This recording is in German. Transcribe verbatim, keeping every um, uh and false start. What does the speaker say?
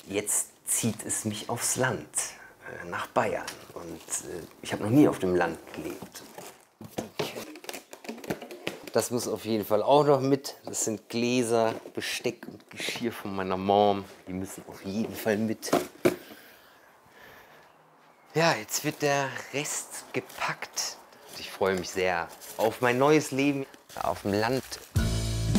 jetzt zieht es mich aufs Land, äh, nach Bayern. Und äh, ich habe noch nie auf dem Land gelebt. Das muss auf jeden Fall auch noch mit. Das sind Gläser, Besteck und Geschirr von meiner Mom. Die müssen auf jeden Fall mit. Ja, jetzt wird der Rest gepackt. Ich freue mich sehr auf mein neues Leben. Auf dem Land